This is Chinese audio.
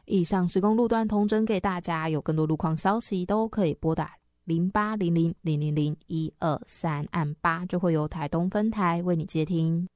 以上施工路段通知给大家，有更多路况消息都可以拨打0800000123按8，就会由台东分台为你接听。